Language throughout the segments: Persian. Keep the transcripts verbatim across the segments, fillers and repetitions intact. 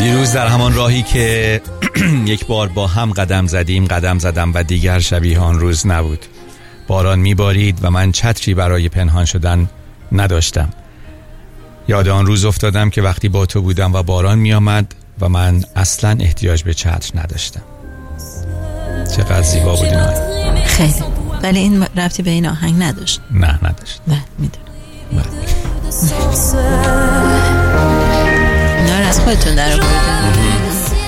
دیروز در همان راهی که یک بار با هم قدم زدیم قدم زدم و دیگر شبیه آن روز نبود. باران میبارید و من چتری برای پنهان شدن نداشتم. یاد آن روز افتادم که وقتی با تو بودم و باران میآمد و من اصلا احتیاج به چتر نداشتم. چقدر زیبا بود این آهنگ. خیلی. ولی این ربطی به این آهنگ نداشت. نه نداشت. نه میدونم. نه از خودتون در آوردین.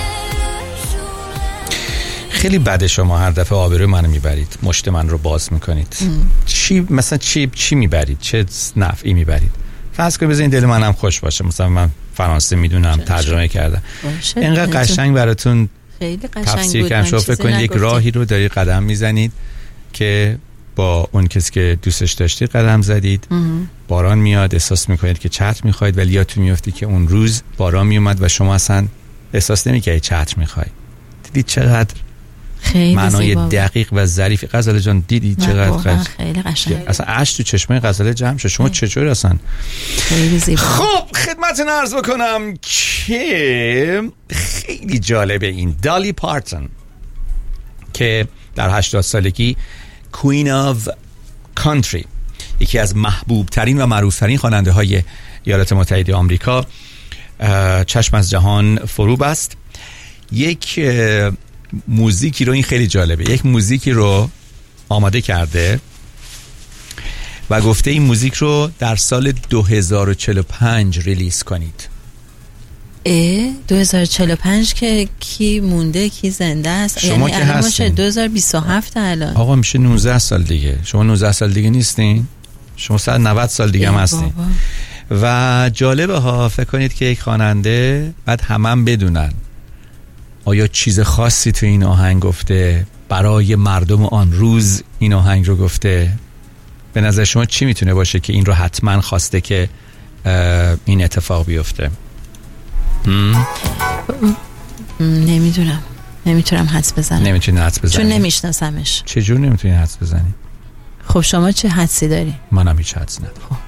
خیلی بده شما هر دفعه آبروی منو میبرید، مشت من رو باز میکنید. چی مثلا چی چی میبرید؟ چه نفعی میبرید؟ فرض کنید بذارین دل منم خوش باشه، مثلا من فرانسه میدونم ترجمه کردم، اینقدر قشنگ براتون خیلی قشنگ تفسیر کردم. شما فکر کنید یک راهی رو دارید قدم میزنید که با اون کسی که دوستش داشتید قدم زدید، باران میاد، احساس میکنید که چتر میخواید، ولی یادتون میفته که اون روز باران میومد و شما اصلا احساس نمیکردید چتر میخواید. دیدید چقدر معنای دقیق و ظریف. غزاله جان دیدی چقدر خیلی قشنگ، اصلا اشک تو چشمای غزاله جمع شد. شما چطور اصلا؟ خیلی زیبا. خب خدمتتون عرض بکنم که خیلی جالبه این دالی پارتون که در هشتاد سالگی کوین آف کانتری، یکی از محبوب ترین و معروف ترین خواننده های ایالات متحده آمریکا، چشم از جهان فرو بست. یک موزیکی رو، این خیلی جالبه، یک موزیکی رو آماده کرده و گفته این موزیک رو در سال دو هزار و چهل و پنج ریلیز کنید. اه دو هزار و چهل و پنج که کی مونده کی زنده است؟ شما یعنی که هستین دو هزار و بیست و هفت الان. آقا میشه نوزده سال دیگه. شما نوزده سال دیگه نیستین؟ شما صد و نود سال دیگه هم هستین. و جالبه ها، فکر کنید که یک خواننده بعد همم بدونن آیا چیز خاصی تو این آهنگ گفته برای مردم آن روز این آهنگ رو گفته. به نظر شما چی میتونه باشه که این رو حتما خواسته که این اتفاق بیفته؟ نمیدونم، نمیتونم حدس بزنم. نمیتونی حدس بزنی چون نمیشناسمش. چجور نمیتونی حدس بزنی؟ خب شما چه حدسی داری؟ منم هیچ حدسی ندارم. خب